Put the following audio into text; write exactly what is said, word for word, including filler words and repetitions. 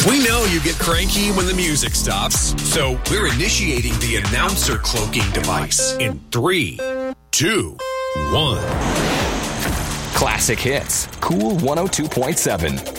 We know you get cranky when the music stops, so we're initiating the announcer cloaking device in three, two, one. Classic Hits, Cool one oh two point seven.